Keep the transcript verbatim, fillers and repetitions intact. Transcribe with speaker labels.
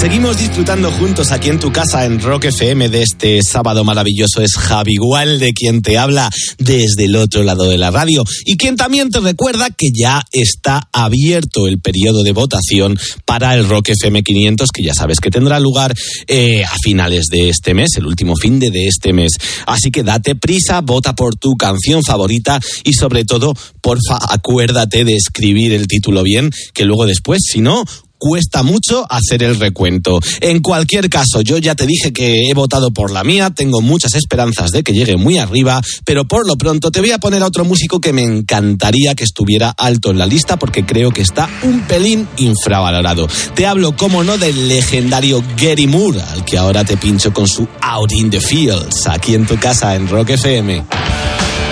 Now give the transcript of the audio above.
Speaker 1: Seguimos disfrutando juntos aquí en tu casa en Rock F M de este sábado maravilloso. Es Javi Gualde quien te habla desde el otro lado de la radio y quien también te recuerda que ya está abierto el periodo de votación para el Rock F M quinientos, que ya sabes que tendrá lugar eh, a finales de este mes, el último fin de, de este mes. Así que date prisa, vota por tu canción favorita y sobre todo, porfa, acuérdate de escribir el título bien, que luego después, si no, cuesta mucho hacer el recuento. En cualquier caso, yo ya te dije que he votado por la mía, tengo muchas esperanzas de que llegue muy arriba, pero por lo pronto te voy a poner a otro músico que me encantaría que estuviera alto en la lista porque creo que está un pelín infravalorado. Te hablo, como no, del legendario Gary Moore, al que ahora te pincho con su Out in the Fields, aquí en tu casa en Rock F M.